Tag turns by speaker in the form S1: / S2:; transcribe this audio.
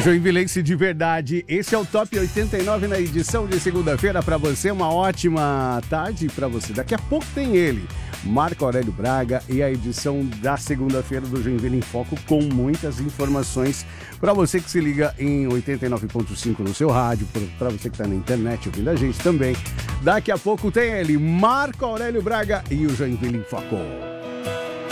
S1: Joinvilense de verdade, esse é o Top 89 na edição de segunda-feira para você, uma ótima tarde para você. Daqui a pouco tem ele, Marco Aurélio Braga, e a edição da segunda-feira do Joinville em Foco com muitas informações para você que se liga em 89.5 no seu rádio, para você que está na internet ouvindo a gente também. Daqui a pouco tem ele, Marco Aurélio Braga e o Joinville em Foco.